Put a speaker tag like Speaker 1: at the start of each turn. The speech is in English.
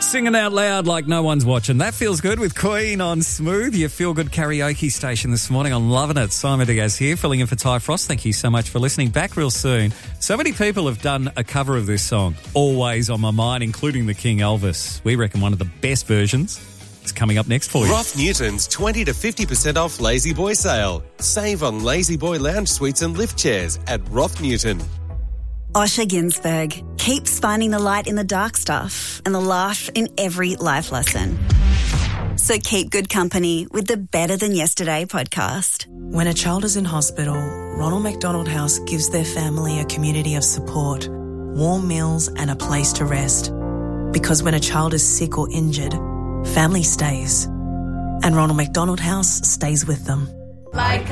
Speaker 1: Singing out loud like no one's watching. That feels good with Queen on Smooth, your feel-good karaoke station this morning. I'm loving it. Simon Diaz here, filling in for Ty Frost. Thank you so much for listening. Back real soon. So many people have done a cover of this song, Always on My Mind, including the King Elvis. We reckon one of the best versions is coming up next for you.
Speaker 2: Roth Newton's 20 to 50% off Lazy Boy sale. Save on Lazy Boy lounge suites and lift chairs at Roth Newton.
Speaker 3: Osher Ginsberg keeps finding the light in the dark stuff and the laugh in every life lesson. So keep good company with the Better Than Yesterday podcast.
Speaker 4: When a child is in hospital, Ronald McDonald House gives their family a community of support, warm meals and a place to rest. Because when a child is sick or injured, family stays. And Ronald McDonald House stays with them.